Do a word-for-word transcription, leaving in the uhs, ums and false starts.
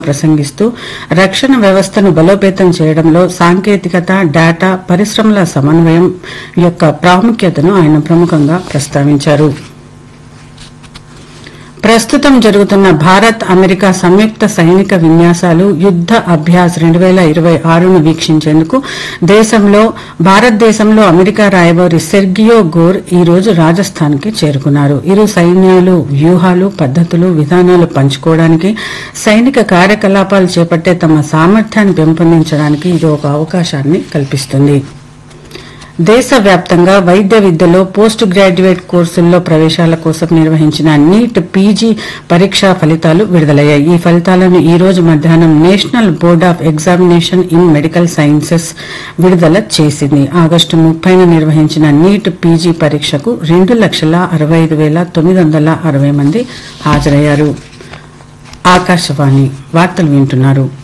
ప్రసంగిస్తూ రక్షణ వ్యవస్థను బలోపేతం చేయడంలో సాంకేతికత, డేటా, పరిశ్రమల సమన్వయం యొక్క ప్రాముఖ్యతను ఆయన ప్రముఖంగా ప్రస్తావించారు. ప్రస్తుతం జరుగుతున్న భారత్ అమెరికా సంయుక్త సైనిక విన్యాసాలు యుద్ద అభ్యాస్ రెండు వేల ఇరవై ఆరును వీక్షించేందుకు దేశంలో భారతదేశంలో అమెరికా రాయబారి సెర్గియో గోర్ ఈ రోజు రాజస్థాన్ కి చేరుకున్నారు. ఇరు సైన్యాలు వ్యూహాలు, పద్దతులు, విధానాలు పంచుకోవడానికి, సైనిక కార్యకలాపాలు చేపట్టే తమ సామర్థ్యాన్ని పెంపొందించడానికి ఇది ఒక అవకాశాన్ని కల్పిస్తుంది. దేశవ్యాప్తంగా వైద్య విద్యలో పోస్ట్ గ్రాడ్యుయేట్ కోర్సుల్లో ప్రవేశాల కోసం నిర్వహించిన నీట్ పీజీ పరీక్షా ఫలితాలు విడుదలయ్యాయి. ఈ ఫలితాలను ఈ రోజు మధ్యాహ్నం national board of examination in medical sciences విడుదల చేసింది. ఆగస్టు ముప్పైన నిర్వహించిన నీట్ పీజీ పరీక్షకు రెండు లక్షల అరవై ఐదు వేల తొమ్మిది వందల అరవై మంది హాజరయ్యారు. ఆకాశవాణి వార్తలు వింటున్నారు.